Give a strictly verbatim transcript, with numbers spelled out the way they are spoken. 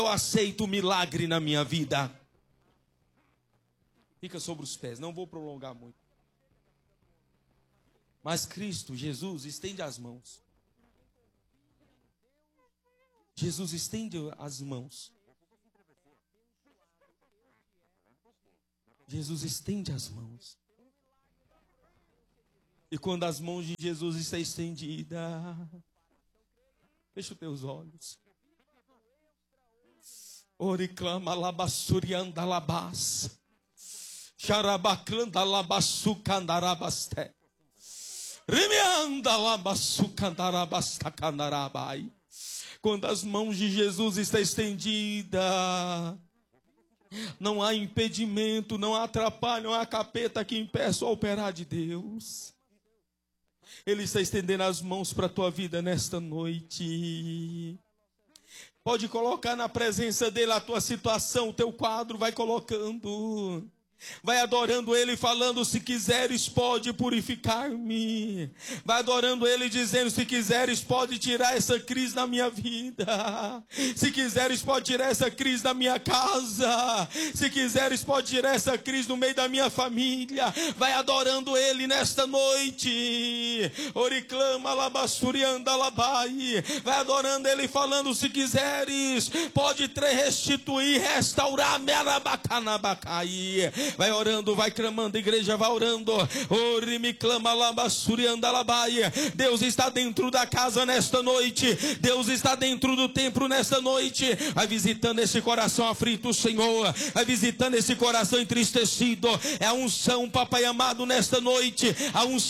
eu aceito o milagre na minha vida. Fica sobre os pés, não vou prolongar muito. Mas Cristo, Jesus, estende as mãos. Jesus estende as mãos. Jesus estende as mãos. E quando as mãos de Jesus estão estendidas, fecha os teus olhos. Oriclama labassurianda labas. Xarabaclanda labassucandarabaste. Rimianda labassucandarabastacandarabai. Quando as mãos de Jesus estão estendidas, não há impedimento, não há atrapalho, não há capeta que impeça o operar de Deus. Ele está estendendo as mãos para a tua vida nesta noite. Pode colocar na presença dele a tua situação, o teu quadro, vai colocando. Vai adorando ele, falando: se quiseres pode purificar-me. Vai adorando ele, dizendo: se quiseres pode tirar essa crise da minha vida. Se quiseres pode tirar essa crise da minha casa. Se quiseres pode tirar essa crise no meio da minha família. Vai adorando ele nesta noite. Oriclama labassurianda labai. Vai adorando ele, falando: se quiseres pode restituir, restaurar merabacanabacaí. Vai orando, vai clamando, igreja, vai orando. Orime clama labassurianda labai. Deus está dentro da casa nesta noite. Deus está dentro do templo nesta noite. Vai visitando esse coração aflito, Senhor. Vai visitando esse coração entristecido. É a unção, papai amado, nesta noite. A unção